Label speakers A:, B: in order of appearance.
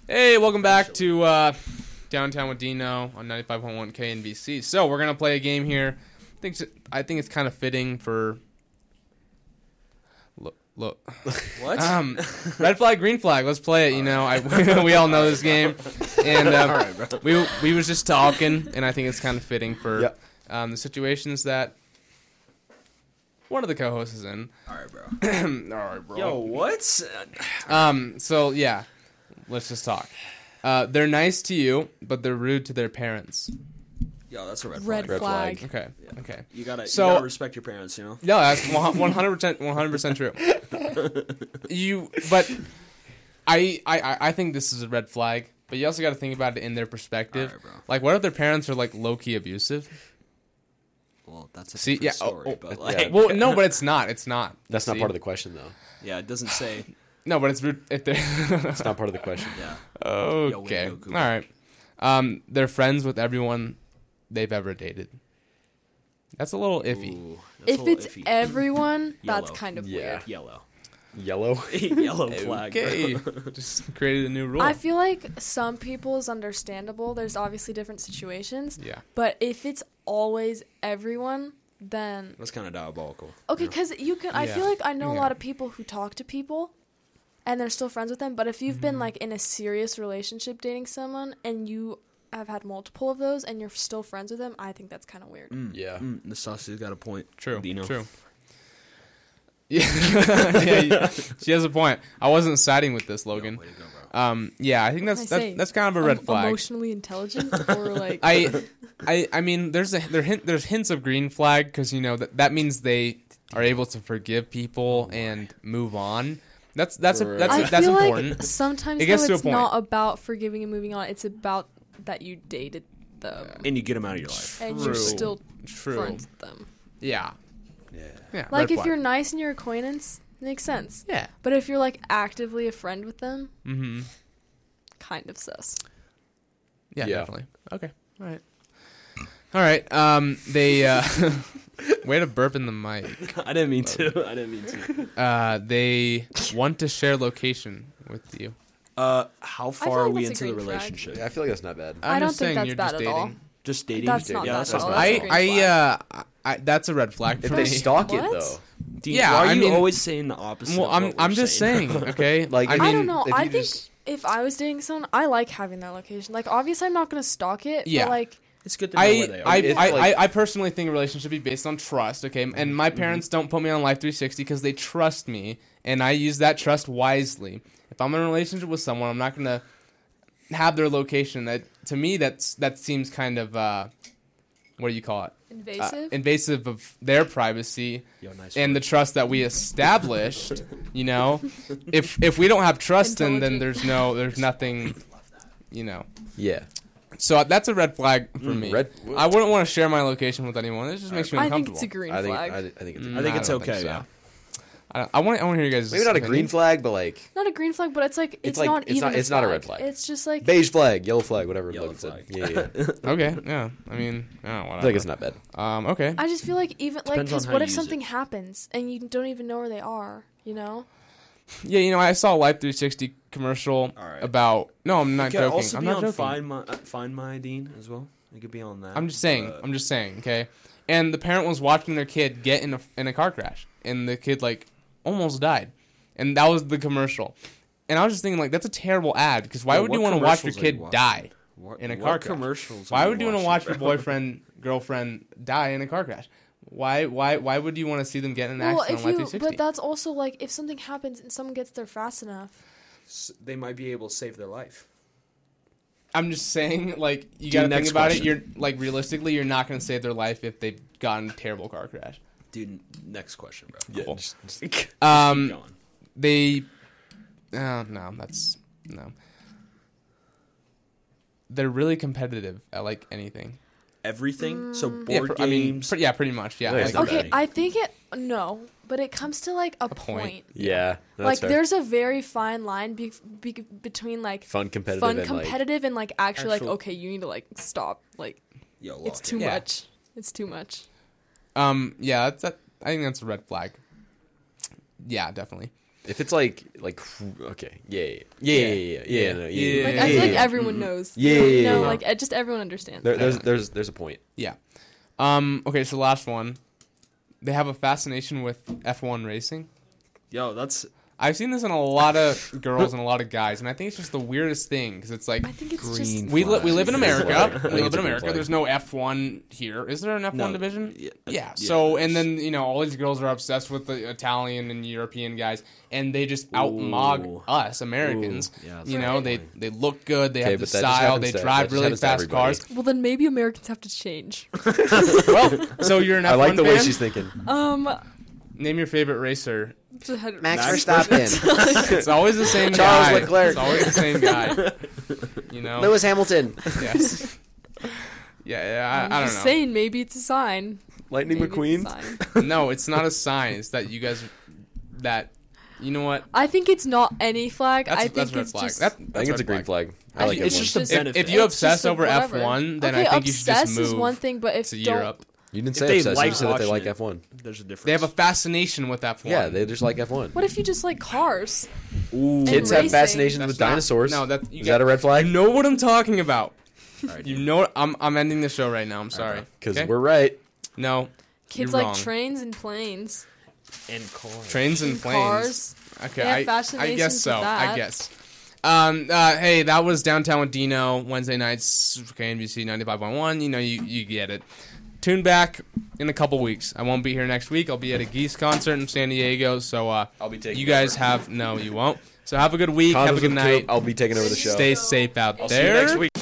A: Hey, welcome back to Downtown with Dino on 95.1 KNBC. So we're gonna play a game here. I think it's kind of fitting for. Look.
B: What?
A: Red flag, green flag. Let's play it. You know, we all know this game, and
B: All right, bro.
A: we was just talking, and I think it's kind of fitting for
C: Yep.
A: the situations that one of the co-hosts is in.
B: All right, bro.
A: All right, bro.
B: Yo, what?
A: So yeah, let's just talk. They're nice to you, but they're rude to their parents.
B: Yo, that's a red
D: Red
B: flag.
D: flag.
A: Okay.
B: Yeah.
A: Okay.
B: You gotta respect your parents, you know?
A: No, that's 100% true. But I think this is a red flag. But you also got to think about it in their perspective.
B: All right, bro.
A: Like, what if their parents are like low key abusive?
B: Well, that's a different story, but like,
C: yeah.
A: Well, no, but it's not. It's not.
C: That's not
A: See?
C: part of the question, though.
B: yeah, it doesn't say.
A: No, but it's rude if they're.
C: It's not part of the question.
B: Yeah.
A: Okay.
B: Yo, Google.
A: All right. They're friends with everyone they've ever dated. That's a little iffy.
B: Ooh, that's a
D: If
B: little
D: it's
B: iffy.
D: everyone, that's
B: Yellow.
D: kind of
C: Yeah.
D: weird.
B: Yellow.
C: Yellow?
B: Yellow flag.
A: Okay.
B: Bro.
A: Just created a new rule.
D: I feel like some people is understandable. There's obviously different situations.
A: Yeah.
D: But if it's always everyone, then
B: That's kind of diabolical.
D: okay, because you can. I
A: Yeah.
D: feel like I know a
A: Yeah.
D: lot of people who talk to people, and they're still friends with them. But if you've been like in a serious relationship dating someone, and you have had multiple of those, and you're still friends with them, I think that's kind of weird.
C: Yeah.
B: The sausage's got a point.
A: True.
B: Dino.
A: True. Yeah, she has a point. I wasn't siding with this, Logan.
B: Yo, way to go, bro.
D: What
A: I think
D: can I say?
A: that's kind of a red flag.
D: Emotionally intelligent, or like
A: I mean, there's hints of green flag because you know that means they are able to forgive people and move on. That's
D: I
A: that's
D: feel
A: important.
D: like sometimes
A: It gets
D: though,
A: to a
D: it's
A: point.
D: not about forgiving and moving on. It's about that you dated them
B: And you get them out of your life.
D: and
A: True.
D: you're still
A: True.
D: friends with them.
A: Yeah.
C: Yeah.
A: Yeah.
D: Like
A: red
D: if
A: flag.
D: you're nice and your acquaintance, makes sense.
A: Yeah.
D: But if you're like actively a friend with them,
A: Mm-hmm.
D: kind of sus.
A: Yeah,
C: Yeah.
A: definitely. Okay. All right. All right. They way to burp in the mic.
B: I didn't mean to. I didn't mean to.
A: They want to share location with you.
B: How far
D: feel
B: are
D: like
B: we
D: that's a
B: into the
D: green flag.
B: relationship?
C: Yeah, I feel like that's not bad.
D: I
A: I'm
D: don't
A: just
D: think
A: saying
D: that's
A: you're
D: bad
A: just
D: at all.
A: dating.
B: Just dating?
D: That's not
B: yeah,
D: bad
B: that's
D: at
B: not
D: all.
B: bad.
D: That's a green flag.
A: That's a red flag
C: If
A: for
C: they
A: me.
C: stalk it,
D: What?
C: though.
B: Dean,
A: Yeah,
B: why are
A: I
B: you
A: mean-
B: always saying the opposite?
A: Well,
B: of what
A: I'm
B: we're
A: just saying, okay?
C: Like,
A: I
C: if
A: mean,
D: I don't know.
C: if
D: I
C: you
D: think
C: just-
D: if I was dating someone, I like having their location. Like, obviously, I'm not going to stalk it.
A: Yeah.
D: But, like,
B: It's good to know where they are.
C: It's like-
A: I personally think a relationship should be based on trust, okay? And my parents don't put me on Life 360 because they trust me, and I use that trust wisely. If I'm in a relationship with someone, I'm not gonna have their location. That to me, that seems kind of what do you call it?
D: invasive.
A: Invasive of their privacy
B: Yo, nice
A: and the
B: word.
A: trust that we established. You know, if we don't have trust, then there's nothing. You know.
C: Yeah.
A: So that's a red flag for me. I wouldn't want to share my location with anyone. It just makes me
D: I think
A: uncomfortable.
D: it's a green
C: I think
D: flag.
C: I think it's
B: I think it's
A: don't
B: okay,
A: so.
B: yeah.
A: I want to hear you guys.
C: maybe not a green flag, but like
D: Not a green flag, but it's like it's
C: like-
D: not
C: it's
D: even.
C: not- it's not a red flag.
D: It's just like
C: beige flag, yellow flag, whatever.
B: Yellow
C: Logan said.
B: flag.
C: Yeah.
A: Okay, yeah. I mean, whatever.
C: I feel like it's not bad.
A: Okay.
D: I just feel like even like
B: Depends on
D: because
B: how
D: what
B: you
D: if
B: use
D: something
B: it.
D: happens and you don't even know where they are? You know.
A: Yeah, you know, I saw a Life 360 commercial
B: All right.
A: about. No, I'm not
B: You could
A: joking.
B: also
A: I'm
B: be
A: not
B: on
A: joking.
B: Find My Dean as well. You could be on that.
A: I'm just saying. I'm just saying. Okay. And the parent was watching their kid get in a car crash, and the kid like almost died, and that was the commercial. And I was just thinking like that's a terrible ad because why
B: Yeah,
A: would
B: what
A: you want to watch your
B: commercials are you
A: kid
B: watching?
A: die
B: What,
A: in a
B: what
A: car crash?
B: commercials?
A: Why
B: are
A: would you want to watch your
B: bro?
A: boyfriend, girlfriend die in a car crash? Why would you want to see them get in an
D: Well,
A: accident
D: if
A: on Life
D: you
A: 360?
D: but that's also like if something happens and someone gets there fast enough.
B: They might be able to save their life.
A: I'm just saying, like, you
B: Dude,
A: gotta
B: next
A: think about
B: question.
A: it. You're like, realistically, you're not gonna save their life if they've gotten a terrible car crash.
B: Dude, next question, bro.
C: Yeah.
A: Cool.
C: just-
B: Keep
A: Um,
B: going.
A: they, no, that's no. They're really competitive at like anything.
B: Everything. So
A: Yeah,
B: board
A: I mean,
B: games.
A: pretty much, yeah.
C: Yeah,
A: Like,
C: it's not
D: Okay,
B: bad.
D: I think no, but it comes to like a
A: point.
C: yeah. That's
D: Like
C: fair.
D: there's a very fine line between like
C: fun competitive
D: and like actually like
B: Actual-
D: okay, you need to like stop. Like
B: Yo,
D: it's
B: lock
D: too
B: it.
A: Yeah.
D: much. It's too much.
A: yeah, I think that's a red flag. Yeah, definitely.
C: If it's like okay, yeah.
D: Like I feel like everyone knows.
C: Yeah.
D: Like just everyone understands.
C: There's a point.
A: Yeah. Okay, so last one. They have a fascination with F1 racing.
B: Yo, that's...
A: I've seen this in a lot of girls and a lot of guys, and I think it's just the weirdest thing because it's like
D: I think it's just
A: we live in America. We live in
C: Green
A: America.
C: flag.
A: There's no F1 here. Is there an F1 division?
B: Yeah.
A: So and then all these girls are obsessed with the Italian and European guys, and they just outmog us Americans. They look good. They have the
C: but that just
A: style.
C: happens
A: They
C: to- that
A: drive
C: just
A: really
C: happens to
A: fast
C: everybody.
A: cars.
D: well, then maybe Americans have to change.
A: Well, so you're an F1
C: I like the
A: fan?
C: way she's thinking.
A: Name your favorite racer.
C: Max Verstappen.
A: It's always the same
C: Charles
A: guy.
C: Leclerc.
A: It's always the same guy.
C: Lewis Hamilton.
A: Yes. Yeah, I
D: I'm
A: don't
D: just
A: know.
D: saying, maybe it's a sign.
C: Lightning
D: Maybe
C: McQueen.
D: it's a sign.
A: No, it's not a sign. It's that you guys, you know what?
D: I think it's not any flag. I think
A: that's red
D: it's
A: flag.
D: just.
C: I think it's a green flag. I like
B: it's
C: F1.
B: just a
D: Just-
B: benefit.
A: If you
D: It's
A: obsess
D: just
A: over
D: whatever.
A: F1, then
D: Okay,
A: I think you should just
D: obsess
A: move
D: is one thing, but if
A: to
D: don't,
A: Europe.
C: You didn't
B: If
C: say
B: they
C: obsessed.
B: like
C: You said that they like
B: watching
C: F1.
B: There's a difference.
A: They have a fascination with F1.
C: Yeah, they just like F1.
D: what if you just like cars?
B: Ooh.
C: Kids
D: and
C: have
D: racing.
C: fascinations
A: That's
C: with
A: not-
C: dinosaurs.
A: No,
C: Is that a red flag?
A: You know what I'm talking about.
B: All right,
A: You know, I'm ending the show right now. I'm sorry.
C: Because
A: Okay?
C: we're right.
A: No.
D: Kids
A: You're
D: like
A: wrong.
D: trains and planes.
B: And cars.
A: Trains and planes.
D: Cars.
A: Okay,
D: They have
A: I
D: fascinations
A: guess
D: with
A: so. I
D: that.
A: guess. Hey, that was Downtown with Dino, Wednesday nights, KNBC 95.1. You get it. Tune back in a couple weeks. I won't be here next week. I'll be at a Geese concert in San Diego. So
C: I'll be taking
A: you guys
C: over.
A: have no, you won't. So have a good week. Have a
C: Condoms
A: good
C: with
A: night.
C: Coop, I'll be taking over the show.
A: Stay safe out
C: I'll see you
A: there.
C: next week.